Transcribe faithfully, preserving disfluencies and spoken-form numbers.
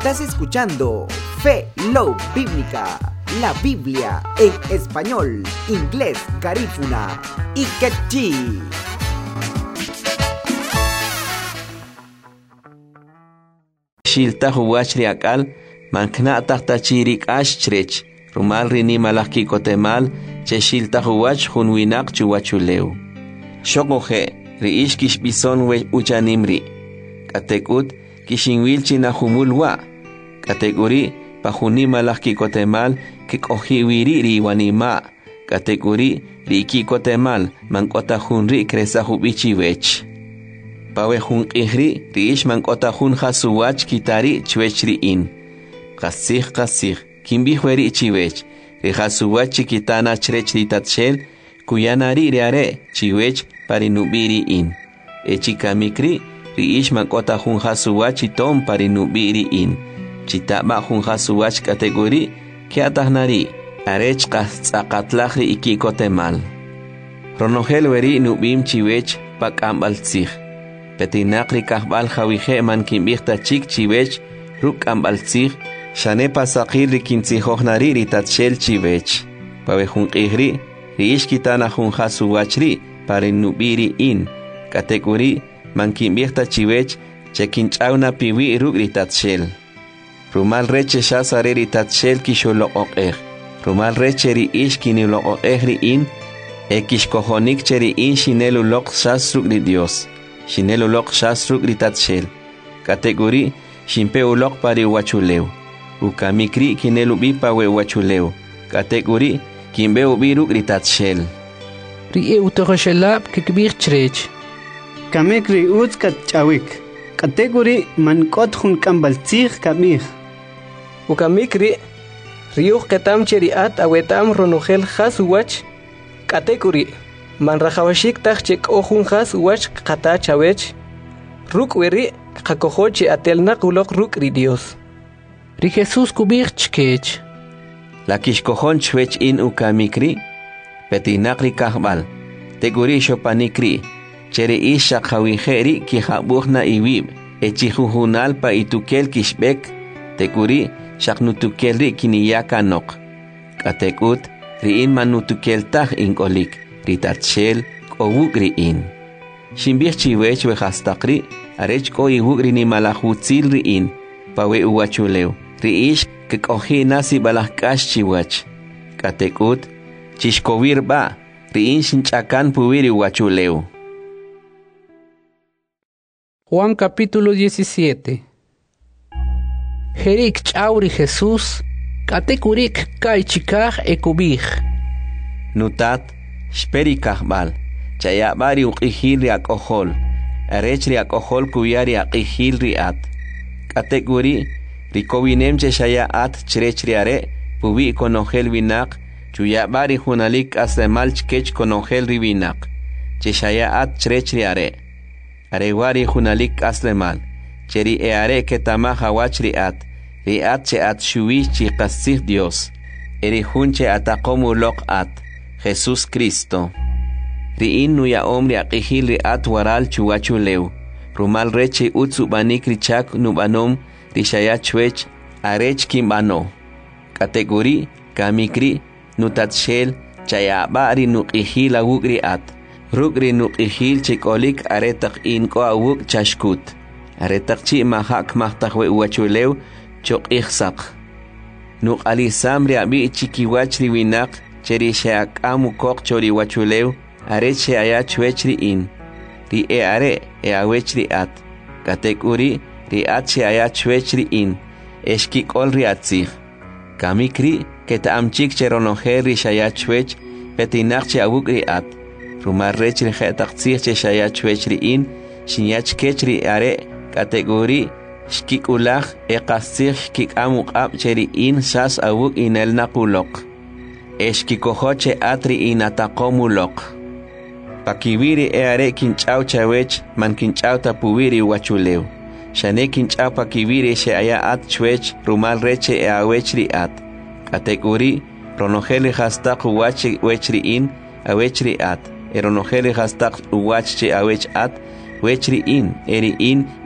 Estás escuchando Fe Love Bíblica, la Biblia en español, inglés, garífuna y quechí. Shilta huachri akal, mankna tahta chirik ashtrech, rumal rini malaki kotemal, che shilta huach hunwinak chuwachuleu. Shokoje, riish kish bison we uchanimri. Katekut, kishinwil chinahumulwa. Kategori, pahuni malaki kotemal, kikohiwiri riwanima. Kategori, riki kotemal, mankota hunri kresahubichi wech. Pawe hun ihri, riish mankota hun hasuwach kitari chwechri in. Kasih kasih, kimbi hueri chiwech, rihasuwach chikitana chrech ritatshel, kuyanari reare, chiwech parinubiri in. Echikamikri, riish mankota hun hasuwach chitom parinubiri in. Chitaba hun hasuwach kategori, kiatahnari, arech kasakatlahri ikikotemal. Ronogel weri nubim chiwech pakambalsih. Petinakri kahbal hawije man kimbihta chik chiwech, ruk ambalsih, shane pasakir rikintsihohnari ritatshel chiwech. Pawe hun ihri, riish kitana hun hasuwachri, parinubiri in. Kategori, man kimbihta chiwech, chekinchauna piwi ruk ritatshel. Rumal reche shasare ritatshel kisholoqoqeh. Rumal reche riish kiniloqoqeh in, ekishkohonik cheri in shinelulok shasruk ri Dios. Shinelulok shasruk ritatshel. Kategori, shimpeulok pari wachuleu. Ukamikri kinelubi pawe wachuleu. Kategori, kimbeu biruk ritatshel. Rie utohoshelab kikbir chrech. Kamikri uz katchawik. Kategori mankot hun kambaltzih kamih. Ukamikri riuh ketam cheriat awetam ronogel hasuwach. Kategori man rajawashik tachchek ohun hasuwach kata chawech. Ruk weri kakohoche atelnak ulok ruk ri Dios. Ri Jesus kubir chkech. La kishkohon chwech in ukamikri, petinakri kahbal. Teguri shopanikri. Chere isha khawiheri ki habuhna iwib. Echihuhunal pa itukel kishbek. Teguri shaknutukelri kiniyaka nok. Katekut riin manutukel tah inkolik. Ritatshel kowuk riin. Shimbih chiwech wehastakri. Arech ko iwuk rini malahutzil riin. Pawe uwachuleu. Riish kikohi nasi balahkash chiwach. Katekut chishkovir ba. Riin shinchakan puwiri uwachuleu. Juan capítulo diecisiete. Jerik chauri Jesús, katekurik kaichikaj ekubij. Nutat, shperikajbal, chayabari uqihil riak ohol, arech riak ohol kuyari aqihil riat. Katekuri, rikowinem cheshaya at chrech riare, pubi konogel vinak, chuyabari hunalik aslemal chkech konogel rivinak, cheshaya at chrech riare. Arewari hunalik aslemal, cheri eare ketama hawach riat, riat che at shuwi chi qasih Dios, eri hunche atakomu lok at, Jesus Cristo. Riin nuya omri aqihil riat waral chuwachuleu, rumal reche utsu banik richak nubanom, rishaya chwech, arech kimbano. Kategori, kamikri, nutatshel, chayabari nuqihil awuk riat. Rugri nuqihil chikolik aretak inko awuk chashkut. Aretak chi mahak mahtakwe uwachuleu chok ihsak. Nuk alisam riabi chikiwach riwinak cheri sheak amu kok chori wachuleu are che aya chwechri in. Ri e are e awechri at. Katekuri ri at che aya chwechri in. Eshkik ol riatzih. Kamikri keta amchik cheronoher ri shaya chwech petinak che awuk ri at. Rumar rechri khataxih che shaya chwechri in, shinyach kechri are kategori shkikulach e qasih kik amuk ab cheri in sas awuk inel nakulok. Eshkikohoche atri in atakomulok. Pakibiri e are kinchau chawech man kinchau tapuwiri wachuleu. Shane kinchau pakibiri she aya at chwech rumal reche e awechri at. Kategori ronogeli hastak wachi wechri in awechri at. Eronogeli hastak uwach che awech at, wechri in, eri in,